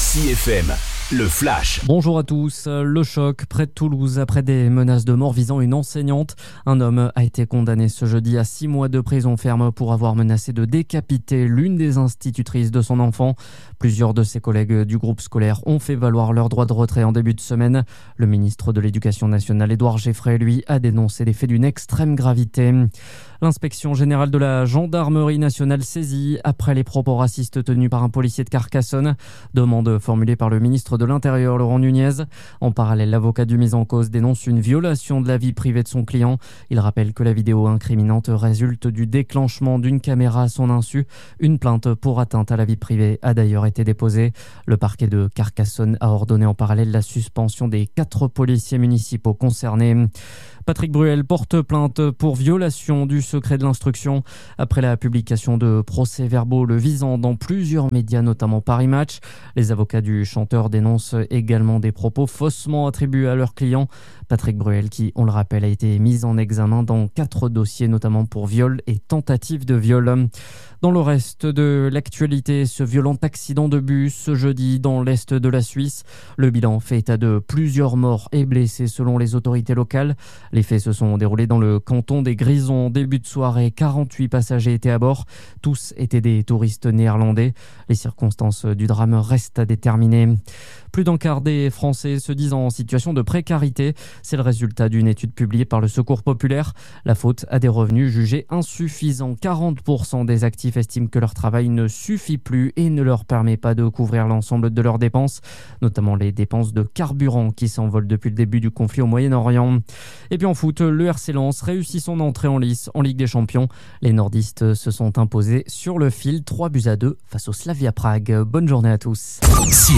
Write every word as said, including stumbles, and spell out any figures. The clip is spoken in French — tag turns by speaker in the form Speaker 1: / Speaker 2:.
Speaker 1: Dixie F M, le flash.
Speaker 2: Bonjour à tous. Le choc près de Toulouse après des menaces de mort visant une enseignante. Un homme a été condamné ce jeudi à six mois de prison ferme pour avoir menacé de décapiter l'une des institutrices de son enfant. Plusieurs de ses collègues du groupe scolaire ont fait valoir leur droit de retrait en début de semaine. Le ministre de l'Éducation nationale, Édouard Geoffrey, lui, a dénoncé des faits d'une extrême gravité. L'inspection générale de la gendarmerie nationale saisie après les propos racistes tenus par un policier de Carcassonne. Demande formulée par le ministre de l'Intérieur, Laurent Nunez. En parallèle, l'avocat du mis en cause dénonce une violation de la vie privée de son client. Il rappelle que la vidéo incriminante résulte du déclenchement d'une caméra à son insu. Une plainte pour atteinte à la vie privée a d'ailleurs été déposée. Le parquet de Carcassonne a ordonné en parallèle la suspension des quatre policiers municipaux concernés. Patrick Bruel porte plainte pour violation du secret de l'instruction après la publication de procès-verbaux le visant dans plusieurs médias, notamment Paris Match. Les avocats du chanteur dénoncent également des propos faussement attribués à leurs clients. Patrick Bruel, qui, on le rappelle, a été mis en examen dans quatre dossiers, notamment pour viol et tentative de viol. Dans le reste de l'actualité, ce violent accident de bus ce jeudi dans l'est de la Suisse. Le bilan fait état de plusieurs morts et blessés selon les autorités locales. Les faits se sont déroulés dans le canton des Grisons. Début de soirée, quarante-huit passagers étaient à bord. Tous étaient des touristes néerlandais. Les circonstances du drame restent à déterminer. Plus d'un quart des Français se disent en situation de précarité. C'est le résultat d'une étude publiée par le Secours populaire. La faute à des revenus jugés insuffisants. quarante pour cent des actifs estiment que leur travail ne suffit plus et ne leur permet pas de couvrir l'ensemble de leurs dépenses, notamment les dépenses de carburant qui s'envolent depuis le début du conflit au Moyen-Orient. Et puis en foot, le R C Lens réussit son entrée en lice en Ligue des Champions. Les nordistes se sont imposés sur le fil trois buts à deux face au Slavia Prague. Bonne journée à tous.
Speaker 1: Dixie